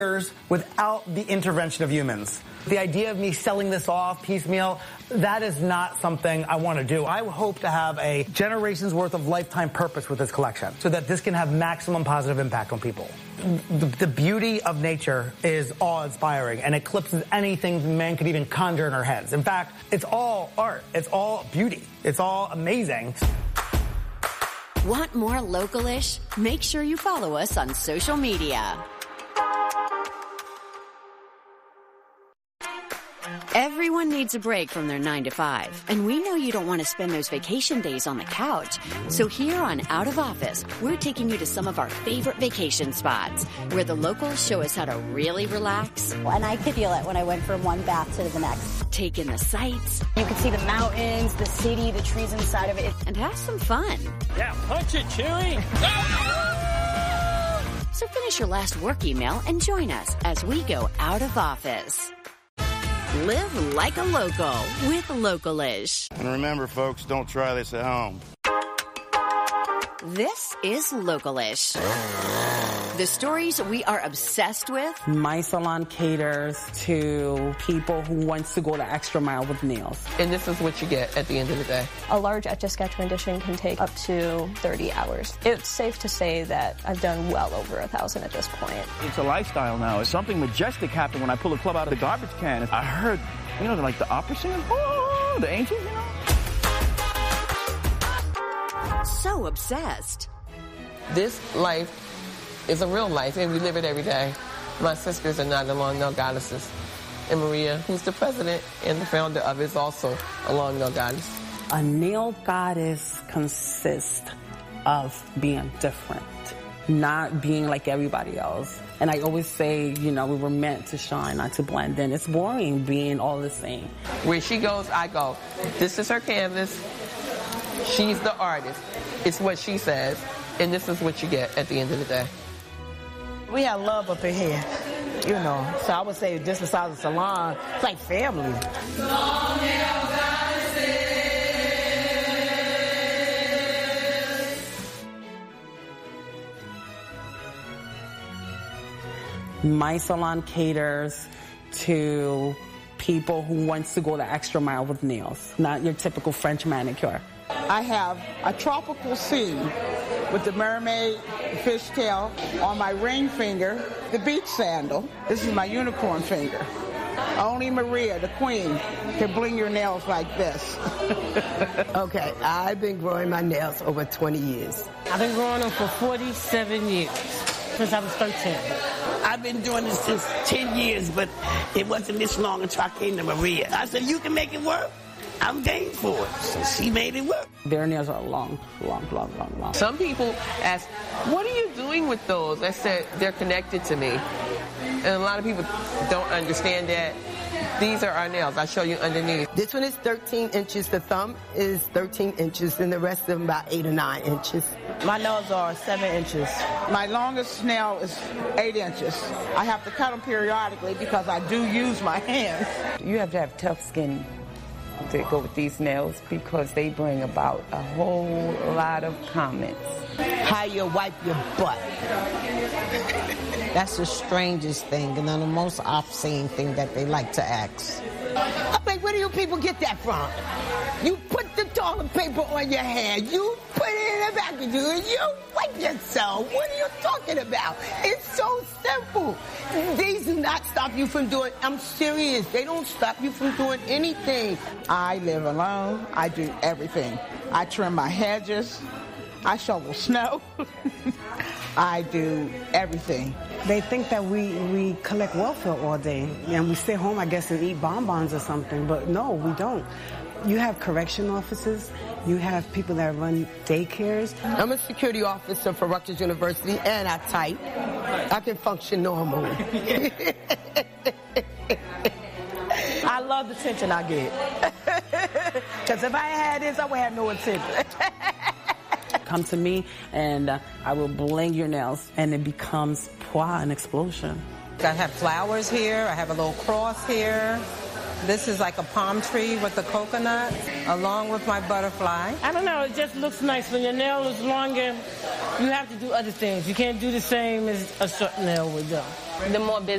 without the intervention of humans. The idea of me selling this off piecemeal, that is not something I want to do. I hope to have a generation's worth of lifetime purpose with this collection so that this can have maximum positive impact on people. The beauty of nature is awe-inspiring and eclipses anything man could even conjure in our heads. In fact, it's all art. It's all beauty. It's all amazing. Want more Local-ish? Make sure you follow us on social media. Everyone needs a break from their 9-to-5, and we know you don't want to spend those vacation days on the couch. So here on Out of Office, we're taking you to some of our favorite vacation spots where the locals show us how to really relax. And I could feel it when I went from one bath to the next. Take in the sights. You could see the mountains, the city, the trees inside of it. And have some fun. Yeah, punch it, Chewie! So finish your last work email and join us as we go Out of Office. Live like a local with Local-ish. And remember, folks, don't try this at home. This is Local-ish. The stories we are obsessed with. My salon caters to people who wants to go the extra mile with nails. And this is what you get at the end of the day. A large Etch-a-Sketch rendition can take up to 30 hours. It's safe to say that I've done well over 1,000 at this point. It's a lifestyle now. Something majestic happened when I pulled a club out of the garbage can. I heard, like the opera singing, oh, the angels, So obsessed. This life is a real life, and we live it every day. My sisters are not Long Nail Goddesses. And Maria, who's the president and the founder of it, is also a Long Nail Goddess. A nail goddess consists of being different, not being like everybody else. And I always say, we were meant to shine, not to blend in. It's boring being all the same. Where she goes, I go. This is her canvas. She's the artist. It's what she says, and this is what you get at the end of the day. We have love up in here, So I would say just besides the salon, it's like family. My salon caters to people who wants to go the extra mile with nails, not your typical French manicure. I have a tropical scene with the mermaid fishtail on my ring finger, the beach sandal. This is my unicorn finger. Only Maria, the queen, can bling your nails like this. Okay, I've been growing my nails over 20 years. I've been growing them for 47 years, since I was 13. I've been doing this since 10 years, but it wasn't this long until I came to Maria. I said, you can make it work. I'm game for it. So she made it work. Their nails are long. Some people ask, what are you doing with those? I said, they're connected to me. And a lot of people don't understand that. These are our nails. I'll show you underneath. This one is 13 inches. The thumb is 13 inches, and the rest of them about 8 or 9 inches. My nails are 7 inches. My longest nail is 8 inches. I have to cut them periodically because I do use my hands. You have to have tough skin to go with these nails because they bring about a whole lot of comments. How you wipe your butt. That's the strangest thing and the most obscene thing that they like to ask. I'm like, where do you people get that from? You put the toilet paper on your hand, you put it in a vacuum, and you wipe yourself. What are you talking about? It's so simple. These do not stop you from doing, I'm serious, they don't stop you from doing anything. I live alone. I do everything. I trim my hedges. I shovel snow. I do everything. They think that we collect welfare all day and we stay home, I guess, and eat bonbons or something. But no, we don't. You have correction officers. You have people that run daycares. I'm a security officer for Rutgers University, and I type. I can function normally. I love the attention I get. Because if I had this, I would have no attention. Come to me, and I will bling your nails, and it becomes an explosion. I have flowers here. I have a little cross here. This is like a palm tree with the coconut, along with my butterfly. I don't know, it just looks nice. When your nail is longer, you have to do other things. You can't do the same as a short nail would do. The more business